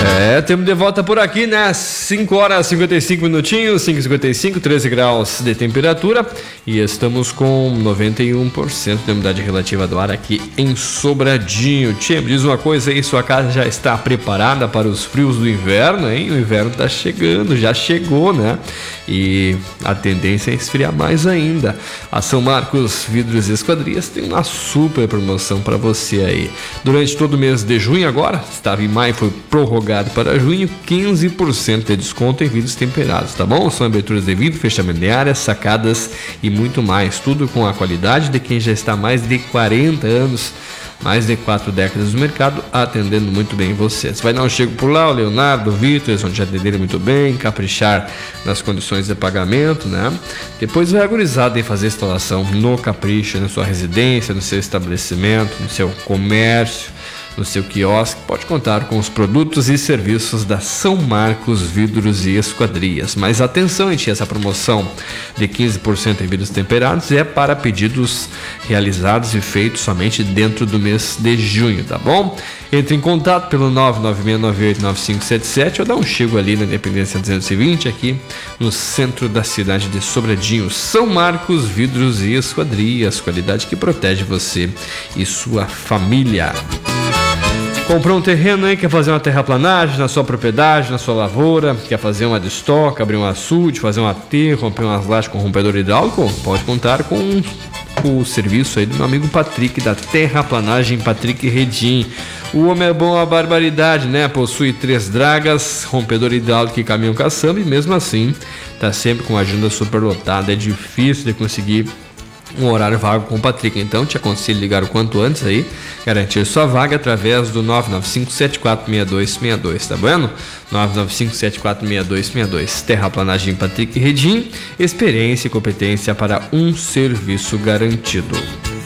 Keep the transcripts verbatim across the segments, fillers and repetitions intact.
É, temos de volta por aqui, né? cinco horas e cinquenta e cinco minutinhos, cinco e cinquenta e cinco, treze graus de temperatura. E estamos com noventa e um por cento de umidade relativa do ar aqui em Sobradinho. Tchê, me diz uma coisa aí, sua casa já está preparada para os frios do inverno, hein? O inverno está chegando, já chegou, né? E a tendência é esfriar mais ainda. A São Marcos Vidros e Esquadrias tem uma super promoção para você aí. Durante todo o mês de junho agora, estava em maio, foi prorrogado para junho, quinze por cento de desconto em vidros temperados, tá bom? São aberturas de vidro, fechamento de áreas, sacadas e muito mais. Tudo com a qualidade de quem já está há mais de quarenta anos, mais de quatro décadas no mercado, atendendo muito bem vocês. Vai dar um chego por lá, o Leonardo, o Vitor, eles vão te atender muito bem, caprichar nas condições de pagamento, né? Depois vai agorizado em fazer a instalação no capricho, na sua residência, no seu estabelecimento, no seu comércio, no seu quiosque. Pode contar com os produtos e serviços da São Marcos Vidros e Esquadrias. Mas atenção, gente, essa promoção de quinze por cento em vidros temperados é para pedidos realizados e feitos somente dentro do mês de junho, tá bom? Entre em contato pelo nove nove seis nove oito nove cinco sete sete ou dá um chego ali na Independência duzentos e vinte, aqui no centro da cidade de Sobradinho. São Marcos Vidros e Esquadrias, qualidade que protege você e sua família. Comprou um terreno aí, quer fazer uma terraplanagem na sua propriedade, na sua lavoura, quer fazer uma destoca, abrir um açude, fazer um aterro, romper umas lajes com rompedor hidráulico? Pode contar com o serviço aí do meu amigo Patrick, da Terraplanagem Patrick Redim. O homem é bom a barbaridade, né? Possui três dragas, rompedor hidráulico e caminhão caçamba, e mesmo assim tá sempre com a agenda superlotada. É difícil de conseguir um horário vago com o Patrick, então te aconselho ligar o quanto antes aí, garantir sua vaga através do nove nove cinco sete quatro seis dois seis dois, tá bueno? nove nove cinco sete quatro seis dois seis dois. Terraplanagem Patrick Redim, experiência e competência para um serviço garantido.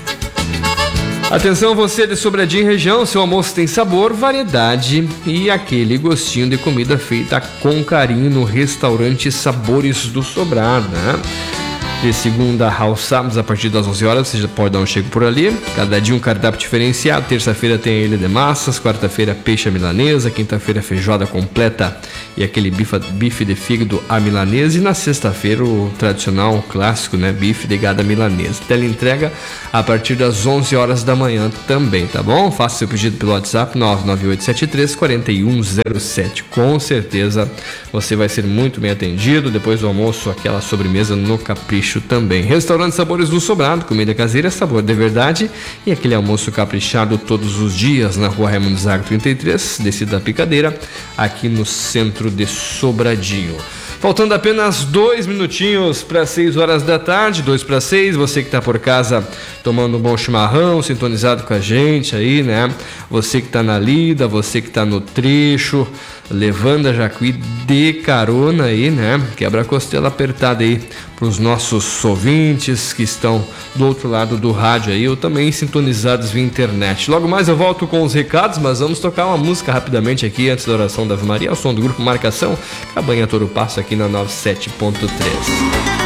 Atenção você de Sobradinho região, seu almoço tem sabor, variedade e aquele gostinho de comida feita com carinho no restaurante Sabores do Sobrado, né? De segunda aos sábados, a partir das onze horas, você já pode dar um chego por ali. Cada dia um cardápio diferenciado. Terça-feira tem a ilha de massas, quarta-feira peixe à milanesa, quinta-feira feijoada completa e aquele bife, bife de fígado à milanesa. E na sexta-feira o tradicional, o clássico, né, bife de gado à milanesa. Teleentrega a partir das onze horas da manhã também, tá bom? Faça seu pedido pelo WhatsApp nove nove oito sete três quatro um zero sete. Com certeza você vai ser muito bem atendido. Depois do almoço, aquela sobremesa no capricho também. Restaurante Sabores do Sobrado, comida caseira, sabor de verdade e aquele almoço caprichado todos os dias na rua Raimundo Zago trinta e três, descida da Picadeira, aqui no centro de Sobradinho. Faltando apenas dois minutinhos para seis horas da tarde, dois para seis, você que está por casa tomando um bom chimarrão, sintonizado com a gente aí, né? Você que está na lida, você que está no trecho, levando a Jacuí de carona aí, né? Quebra a costela apertada aí para os nossos ouvintes que estão do outro lado do rádio aí, ou também sintonizados via internet. Logo mais eu volto com os recados, mas vamos tocar uma música rapidamente aqui antes da oração da Ave Maria, o som do grupo Marcação, Cabanha Toro Passo aqui na noventa e sete ponto três.